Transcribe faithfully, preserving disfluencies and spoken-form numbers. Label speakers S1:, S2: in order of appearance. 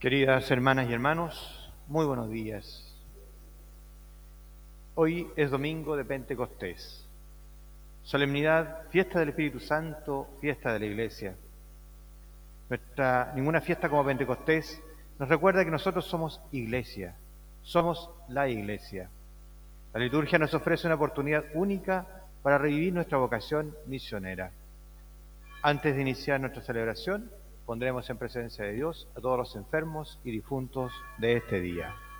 S1: Queridas hermanas y hermanos, muy buenos días. Hoy es domingo de Pentecostés, solemnidad, fiesta del Espíritu Santo, fiesta de la Iglesia. Nuestra, ninguna fiesta como Pentecostés nos recuerda que nosotros somos Iglesia, somos la Iglesia. La liturgia nos ofrece una oportunidad única para revivir nuestra vocación misionera. Antes de iniciar nuestra celebración, pondremos en presencia de Dios a todos los enfermos y difuntos de este día.